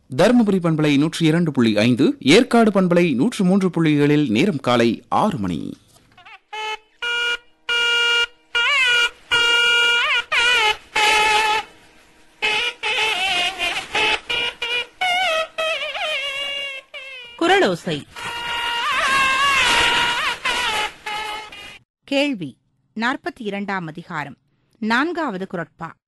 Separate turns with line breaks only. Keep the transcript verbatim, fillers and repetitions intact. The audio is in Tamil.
தருமபுரி பண்பலை நூற்றி இரண்டு புள்ளி ஐந்து, ஏற்காடு பண்பலை நூற்று மூன்று புள்ளி ஏழில் நேரம் காலை ஆறு மணி.
குரலோசை. கேள்வி நாற்பத்தி இரண்டாம் அதிகாரம், நான்காவது குரட்பா.